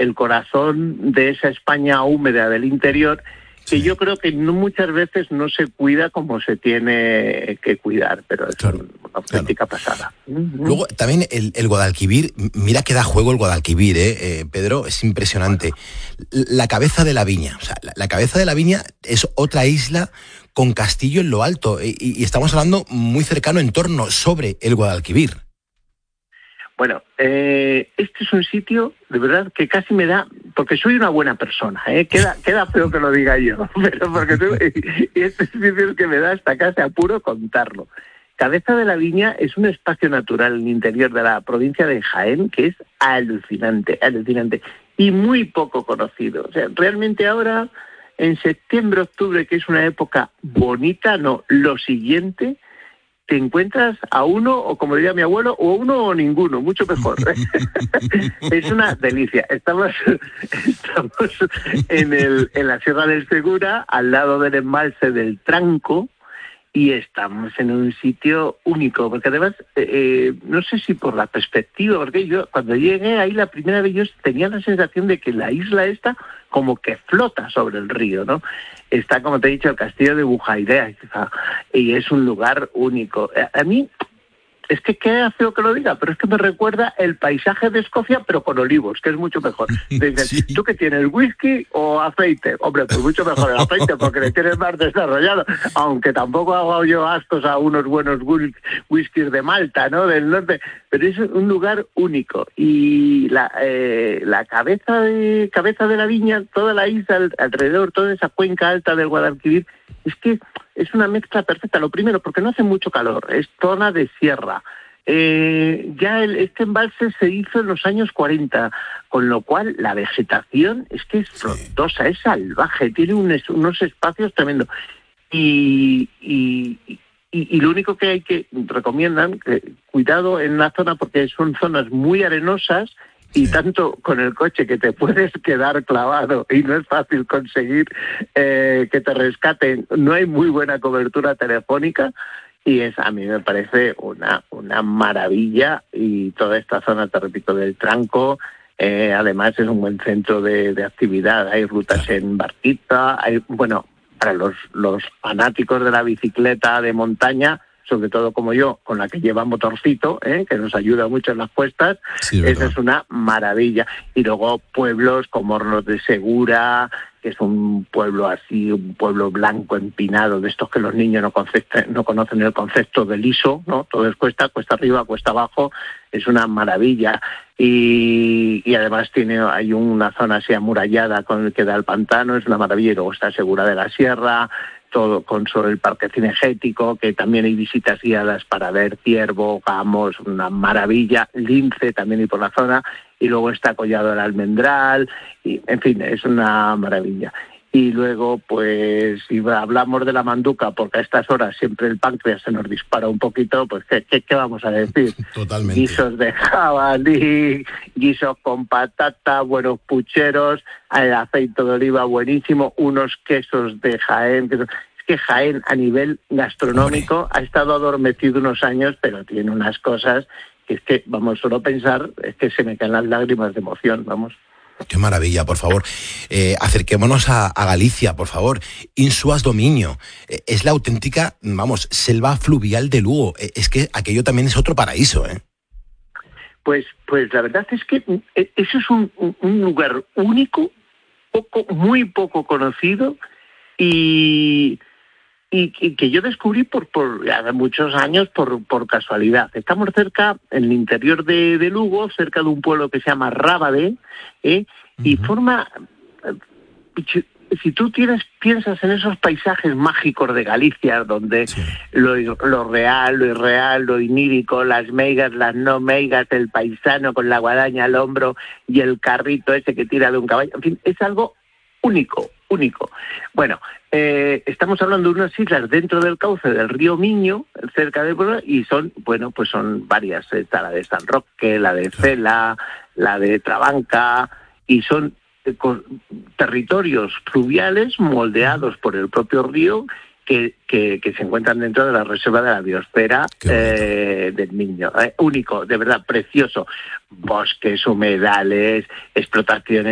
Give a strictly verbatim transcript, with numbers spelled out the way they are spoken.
el corazón de esa España húmeda del interior, que yo creo que no, muchas veces no se cuida como se tiene que cuidar, pero es claro, una auténtica claro. pasada. Luego, también el, el Guadalquivir, mira que da juego el Guadalquivir, ¿eh? Eh, Pedro, es impresionante. Bueno. La cabeza de la Viña, o sea, la, la cabeza de la Viña es otra isla con castillo en lo alto, y, y estamos hablando muy cercano en torno, sobre el Guadalquivir. Bueno, eh, este es un sitio, de verdad, que casi me da, porque soy una buena persona, ¿eh? queda, queda feo que lo diga yo, pero porque tú, y este sitio es el que me da hasta casi apuro contarlo. Cabeza de la Viña es un espacio natural en el interior de la provincia de Jaén que es alucinante, alucinante, y muy poco conocido. O sea, realmente ahora, en septiembre, octubre, que es una época bonita, no, lo siguiente, te encuentras a uno, o como diría mi abuelo, o uno o ninguno, mucho mejor. Es una delicia. Estamos, estamos en, el, en la Sierra del Segura, al lado del embalse del Tranco, y estamos en un sitio único, porque además, eh, no sé si por la perspectiva, porque yo cuando llegué ahí la primera vez yo tenía la sensación de que la isla esta como que flota sobre el río, ¿no? Está, como te he dicho, el castillo de Bujaidea, y es un lugar único. A mí, es que queda feo que lo diga, pero es que me recuerda el paisaje de Escocia, pero con olivos, que es mucho mejor. Dicen, sí. ¿Tú qué tienes, whisky o aceite? Hombre, pues mucho mejor el aceite, porque le tienes más desarrollado, aunque tampoco hago yo ascos a unos buenos whiskies de Malta, ¿no?, del norte, pero es un lugar único. Y la, eh, la cabeza de cabeza de la Viña, toda la isla alrededor, toda esa cuenca alta del Guadalquivir, es que es una mezcla perfecta. Lo primero, porque no hace mucho calor, es zona de sierra. Eh, ya el, este embalse se hizo en los años cuarenta, con lo cual la vegetación es que es frondosa, es salvaje, tiene un, unos espacios tremendos. Y, y, y, y lo único que hay que recomiendan, que cuidado en la zona, porque son zonas muy arenosas, y tanto con el coche que te puedes quedar clavado y no es fácil conseguir eh, que te rescaten. No hay muy buena cobertura telefónica y es, a mí me parece una, una maravilla. Y toda esta zona, te repito, del Tranco, eh, además es un buen centro de, de actividad. Hay rutas en barquita, hay, bueno, para los, los fanáticos de la bicicleta de montaña, sobre todo como yo, con la que lleva motorcito, ¿eh?, que nos ayuda mucho en las cuestas, sí, esa es una maravilla. Y luego pueblos como Hornos de Segura, que es un pueblo así, un pueblo blanco empinado, de estos que los niños no, concepten, no conocen el concepto de liso, ¿no? Todo es cuesta, cuesta arriba, cuesta abajo, es una maravilla. Y, y además tiene hay una zona así amurallada con el que da el pantano, es una maravilla. Y luego está Segura de la Sierra, todo con sobre el parque cinegético, que también hay visitas guiadas para ver ciervo, gamos, una maravilla, lince también hay por la zona, y luego está Collado del Almendral, y en fin, es una maravilla. Y luego, pues, si hablamos de la manduca, porque a estas horas siempre el páncreas se nos dispara un poquito, pues, ¿qué, qué, qué vamos a decir? Totalmente. Guisos de jabalí, guisos con patata, buenos pucheros, el aceite de oliva buenísimo, unos quesos de Jaén. Que, es que Jaén, a nivel gastronómico, Hombre. ha estado adormecido unos años, pero tiene unas cosas que es que, vamos, solo pensar, es que se me caen las lágrimas de emoción, vamos. Qué maravilla, por favor. Eh, acerquémonos a, a Galicia, por favor. Insuas do Miño. Eh, es la auténtica, vamos, selva fluvial de Lugo. Eh, es que aquello también es otro paraíso, ¿eh? Pues, pues la verdad es que eso es un, un lugar único, poco, muy poco conocido, y... Y, y que yo descubrí por, por hace muchos años por, por casualidad. Estamos cerca, en el interior de, de Lugo, cerca de un pueblo que se llama Rábade, ¿eh? Uh-huh. Y forma... Si tú tienes, piensas en esos paisajes mágicos de Galicia, donde sí. lo, lo real, lo irreal, lo inírico, las meigas, las no meigas, el paisano con la guadaña al hombro y el carrito ese que tira de un caballo, en fin, es algo único, único. Bueno, eh, estamos hablando de unas islas dentro del cauce del río Miño, cerca de Puebla, y son, bueno, pues son varias. Está la de San Roque, la de Cela, la de Trabanca, y son eh, con territorios fluviales moldeados por el propio río que, que, que se encuentran dentro de la reserva de la biosfera eh, del Miño. Eh, único, de verdad, precioso. Bosques, humedales, explotaciones